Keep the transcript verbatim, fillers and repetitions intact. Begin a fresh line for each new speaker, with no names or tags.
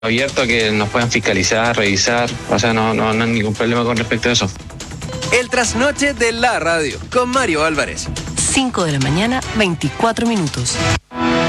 abierto a que nos puedan fiscalizar, revisar, o sea, no, no, no hay ningún problema con respecto a eso.
El trasnoche de la radio, con Mario Álvarez.
cinco de la mañana, veinticuatro minutos.